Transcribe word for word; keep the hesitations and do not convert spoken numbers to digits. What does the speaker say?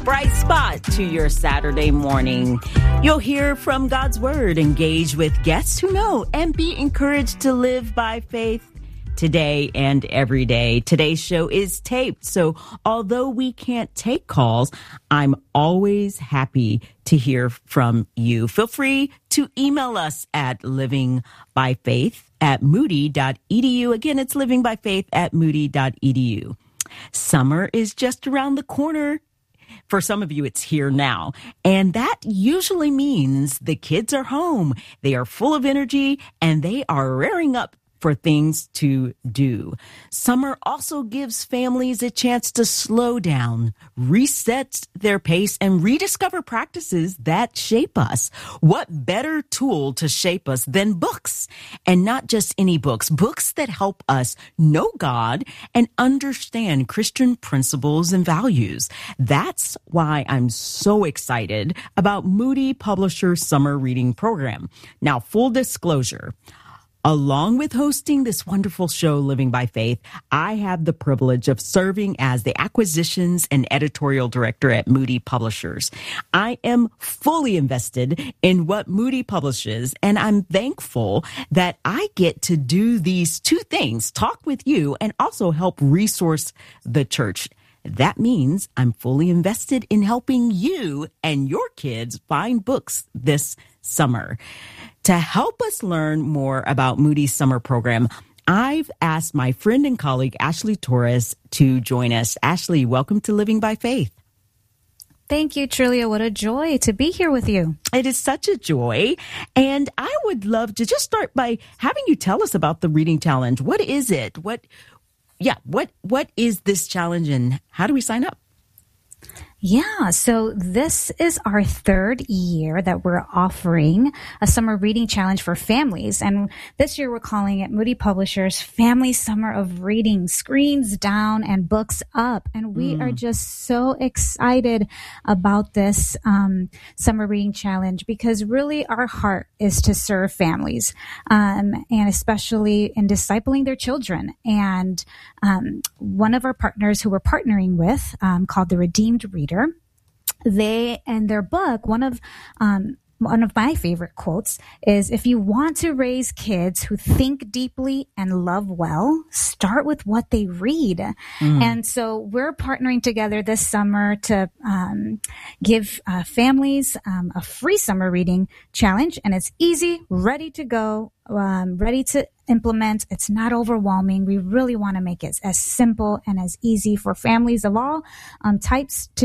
Bright spot to your Saturday morning. You'll hear from God's Word, engage with guests who know, and be encouraged to live by faith today and every day. Today's show is taped, so although we can't take calls, I'm always happy to hear from you. Feel free to email us at livingbyfaith at moody dot e d u. Again, it's livingbyfaith at moody dot e d u. Summer is just around the corner. For some of you, it's here now. And that usually means the kids are home. They are full of energy and they are raring up for things to do. Summer also gives families a chance to slow down, reset their pace, and rediscover practices that shape us. What better tool to shape us than books? And not just any books, books that help us know God and understand Christian principles and values. That's why I'm so excited about Moody Publishers Summer Reading Program. Now, full disclosure, along with hosting this wonderful show, Living by Faith, I have the privilege of serving as the acquisitions and editorial director at Moody Publishers. I am fully invested in what Moody publishes, and I'm thankful that I get to do these two things, talk with you and also help resource the church. That means I'm fully invested in helping you and your kids find books this summer. To help us learn more about Moody's summer program, I've asked my friend and colleague, Ashley Torres, to join us. Ashley, welcome to Living by Faith. Thank you, Trillia. What a joy to be here with you. It is such a joy. And I would love to just start by having you tell us about the reading challenge. What is it? What, yeah, what, what is this challenge and how do we sign up? Yeah, so this is our third year that we're offering a summer reading challenge for families. And this year we're calling it Moody Publishers Family Summer of Reading, Screens Down and Books Up. And we mm. are just so excited about this um, summer reading challenge because really our heart is to serve families um, and especially in discipling their children. And um, one of our partners who we're partnering with um, called the Redeemed Reader, they, and their book, one of, um, one of my favorite quotes is, if you want to raise kids who think deeply and love well, start with what they read. Mm. And so we're partnering together this summer to um, give uh, families um, a free summer reading challenge. And it's easy, ready to go, um, ready to implement. It's not overwhelming. We really want to make it as simple and as easy for families of all um, types to